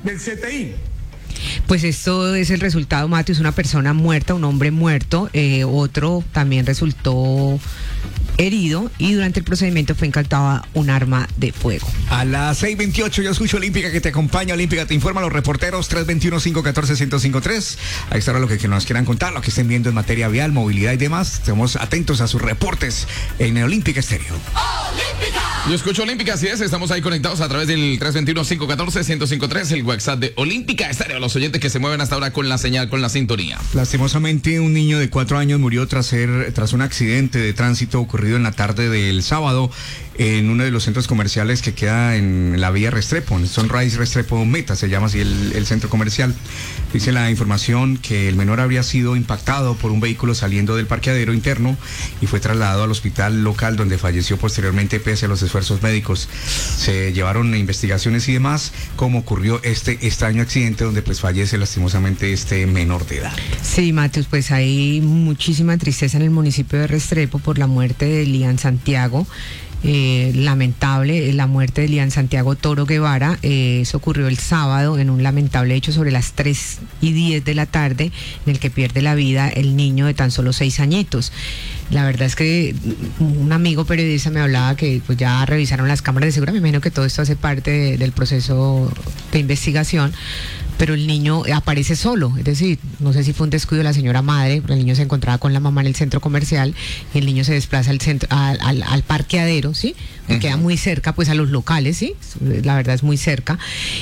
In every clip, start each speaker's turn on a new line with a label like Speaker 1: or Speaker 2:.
Speaker 1: del CTI.
Speaker 2: Pues esto es el resultado, Mateo, es una persona muerta, un hombre muerto, otro también resultó herido y durante el procedimiento fue incautada un arma de fuego.
Speaker 1: A las 6:28 yo escucho Olímpica que te acompaña, Olímpica te informa, los reporteros 321-514-1053. Ahí estará lo que nos quieran contar, lo que estén viendo en materia vial, movilidad y demás. Estamos atentos a sus reportes en el Olímpica Estéreo.
Speaker 3: ¡Olímpica! Yo escucho Olímpica, así es, estamos ahí conectados a través del 321-514-1053, el WhatsApp de Olímpica Estéreo, los oyentes que se mueven hasta ahora con la señal, con la sintonía.
Speaker 1: Lastimosamente, un niño de 4 años murió tras un accidente de tránsito ocurrido en la tarde del sábado en uno de los centros comerciales que queda en la vía Restrepo, Sunrise Restrepo Meta, se llama así el centro comercial. Dice la información que el menor habría sido impactado por un vehículo saliendo del parqueadero interno y fue trasladado al hospital local donde falleció posteriormente pese a los esfuerzos médicos. Se llevaron investigaciones y demás cómo ocurrió este extraño accidente donde pues fallece lastimosamente este menor de edad.
Speaker 2: Sí, Mateus, pues hay muchísima tristeza en el municipio de Restrepo por la muerte de Lian Santiago. Lamentable la muerte de Lian Santiago Toro Guevara. Eso ocurrió el sábado en un lamentable hecho sobre las 3:10 de la tarde en el que pierde la vida el niño de tan solo 6 añitos. La verdad es que un amigo periodista me hablaba que pues ya revisaron las cámaras de seguridad, me imagino que todo esto hace parte del proceso de investigación, pero el niño aparece solo, es decir, no sé si fue un descuido de la señora madre, pero el niño se encontraba con la mamá en el centro comercial y el niño se desplaza al parqueadero, ¿sí? Que queda muy cerca pues a los locales, ¿sí? La verdad es muy cerca,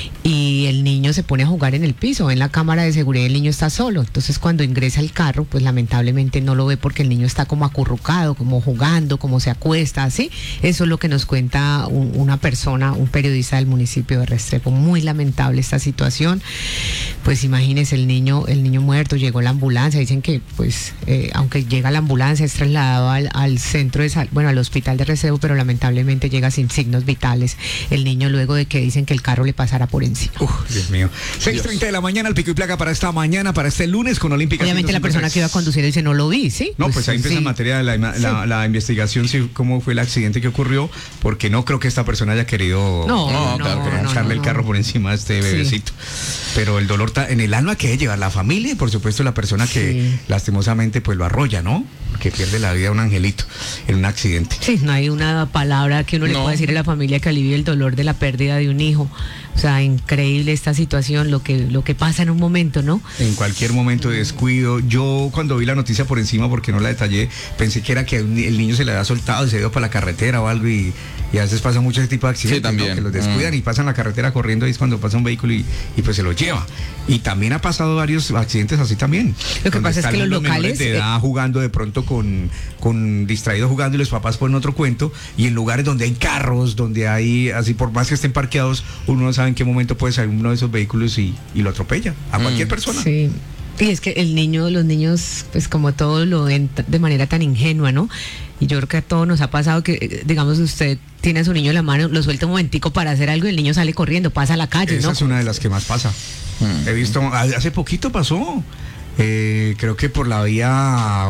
Speaker 2: y el niño se pone a jugar en el piso, en la cámara de seguridad el niño está solo, entonces cuando ingresa al carro pues lamentablemente no lo ve porque el niño está como acurrucado, como jugando, como se acuesta, ¿sí? Eso es lo que nos cuenta una persona, un periodista del municipio de Restrepo. Muy lamentable esta situación. Pues imagínese el niño muerto, llegó la ambulancia, dicen que pues aunque llega la ambulancia es trasladado al centro de al hospital de Restrepo, pero lamentablemente llega sin signos vitales el niño luego de que dicen que el carro le pasara por encima.
Speaker 1: Dios mío. 6:30 de la mañana, el pico y placa para esta mañana, para este lunes con Olímpica.
Speaker 2: Obviamente la persona que iba conduciendo dice no lo vi, ¿sí?
Speaker 1: No, pues ahí empieza en materia de la investigación, sí, cómo fue el accidente que ocurrió, porque no creo que esta persona haya querido echarle el carro por encima de este bebecito. Pero el dolor en el alma que debe llevar la familia y por supuesto la persona que lastimosamente pues lo arrolla, ¿no? Que pierde la vida un angelito en un accidente.
Speaker 2: Sí, no hay una palabra que uno le pueda decir a la familia que alivie el dolor de la pérdida de un hijo. O sea, increíble esta situación, lo que pasa en un momento, ¿no?
Speaker 1: En cualquier momento de descuido. Yo cuando vi la noticia por encima, porque no la detallé, pensé que era que el niño se le había soltado y se dio para la carretera o algo y a veces pasa mucho ese tipo de accidentes,
Speaker 3: sí, también,
Speaker 1: ¿no? Que los descuidan y pasan la carretera corriendo, y es cuando pasa un vehículo y pues se lo lleva. Y también ha pasado varios accidentes así también.
Speaker 2: Lo que pasa es que los locales
Speaker 1: de edad jugando de pronto con distraídos jugando y los papás ponen otro cuento, y en lugares donde hay carros, donde hay, así por más que estén parqueados, uno no sabe en qué momento puede salir uno de esos vehículos y lo atropella a cualquier persona.
Speaker 2: Sí. Y es que los niños, pues como todo lo ven de manera tan ingenua, ¿no? Y yo creo que a todos nos ha pasado que, digamos, usted tiene a su niño en la mano, lo suelta un momentico para hacer algo y el niño sale corriendo, pasa a la calle, ¿no?
Speaker 1: Esa es una de las que más pasa. He visto, hace poquito pasó, creo que por la vía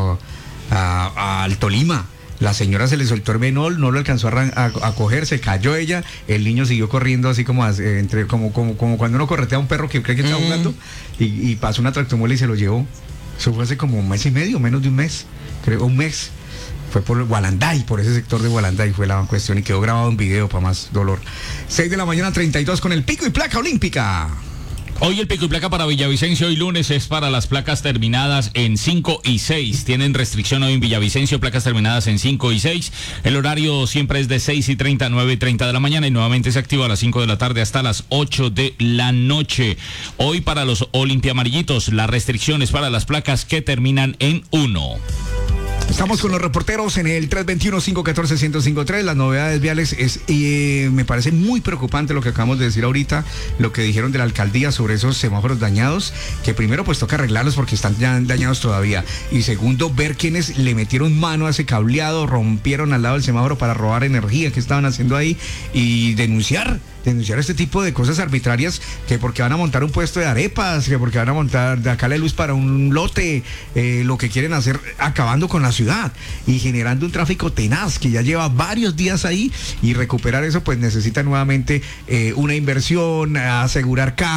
Speaker 1: al Tolima. La señora se le soltó el menor, no lo alcanzó a coger, se cayó ella, el niño siguió corriendo así como como cuando uno corretea a un perro que cree que está jugando, y pasó una tractomula y se lo llevó. Eso fue hace como un mes y medio, menos de un mes, creo, un mes. Fue por Gualanday, por ese sector de Gualanday fue la cuestión y quedó grabado en video para más dolor. 6 de la mañana, 32 con el pico y placa Olímpica.
Speaker 4: Hoy el pico y placa para Villavicencio, hoy lunes es para las placas terminadas en 5 y 6. Tienen restricción hoy en Villavicencio, placas terminadas en 5 y 6. El horario siempre es de 6:30 a 9:30 de la mañana y nuevamente se activa a las 5 de la tarde hasta las 8 de la noche. Hoy para los Olimpiamarillitos, la restricción es para las placas que terminan en 1.
Speaker 1: Estamos con los reporteros en el 321-514-1053. Las novedades viales me parece muy preocupante lo que acabamos de decir ahorita, lo que dijeron de la alcaldía sobre esos semáforos dañados, que primero pues toca arreglarlos porque están ya dañados todavía, y segundo ver quiénes le metieron mano a ese cableado, rompieron al lado del semáforo para robar energía que estaban haciendo ahí, y denunciar este tipo de cosas arbitrarias, que porque van a montar un puesto de arepas, que porque van a montar de acá la luz para un lote, lo que quieren hacer acabando con la ciudad y generando un tráfico tenaz que ya lleva varios días ahí, y recuperar eso pues necesita nuevamente una inversión, asegurar